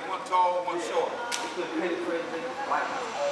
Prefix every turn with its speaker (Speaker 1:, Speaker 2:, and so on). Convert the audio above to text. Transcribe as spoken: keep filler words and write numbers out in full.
Speaker 1: one tall, one short.
Speaker 2: He put credit friends in, like